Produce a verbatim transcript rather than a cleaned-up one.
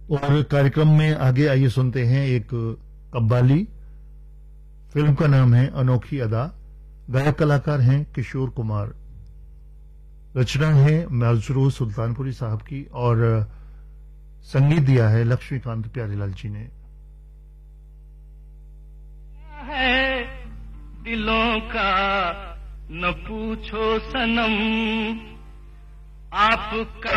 और कार्यक्रम में आगे आइए सुनते हैं एक कव्वाली। फिल्म का नाम है अनोखी अदा। गायक कलाकार हैं किशोर कुमार। रचना है मजरू सुल्तानपुरी साहब की और संगीत दिया है लक्ष्मीकांत प्यारेलाल जी ने। है दिलों का न पूछो सनम, आप